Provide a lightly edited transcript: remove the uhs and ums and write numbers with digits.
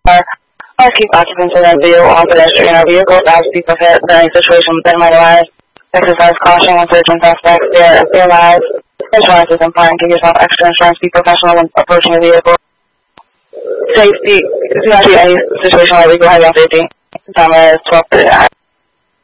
Always keep occupants of that vehicle on pedestrian or vehicles as people hit during situations that might arise. Exercise caution when searching suspects. Their lives. Insurance is important. Give yourself extra insurance. Be professional when approaching a vehicle. Safety. Do not do any situation where we go heavy on safety. Time is 12:39.